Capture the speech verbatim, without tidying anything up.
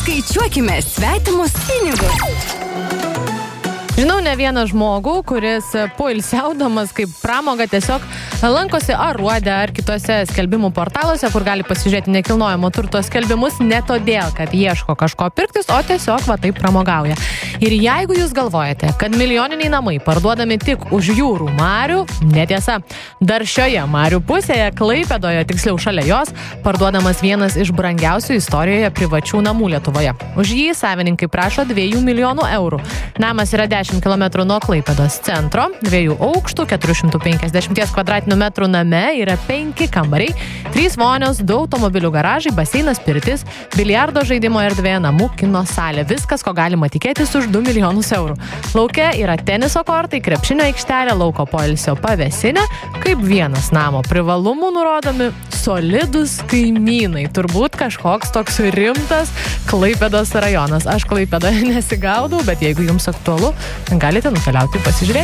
Skaičiuokime svetimus pinigus. Žinau ne vieną žmogų, kuris poilsiaudamas kaip pramoga tiesiog lankosi Aruode ar kitose skelbimų portaluose, kur gali pasižiūrėti nekilnojamo turto skelbimus ne todėl, kad ieško kažko pirktis, o tiesiog va taip pramogauja. Ir jeigu jūs galvojate, kad milijoniniai namai parduodami tik už jūrų marių, netiesa. Dar šioje marių pusėje, Klaipėdoje, tiksliau šalia jos, parduodamas vienas iš brangiausių istorijoje privačių namų Lietuvoje. Už jį savininkai prašo dviejų milijonų eurų. Namas yra dešimt kilometrų nuo Klaipėdos centro, dviejų aukštų, keturių šimtų penkiasdešimt kvadratinių metrų name yra penki kambariai, trys vonios, du automobilių garažai, baseinas, pirtis, biliardo žaidimo erdvė, namų kino salė. Viskas, ko galima tikėtis už du milijonus eurų. Lauke yra teniso kortai, krepšinio aikštelė, lauko poilsio pavėsinė, kaip vienas namo privalumų nurodomi solidus kaimynai. Turbūt kažkoks toks rimtas Klaipėdos rajonas. Aš Klaipėdoje nesigaudau, bet jeigu jums aktualu, galite nukeliauti pasižiūrėti.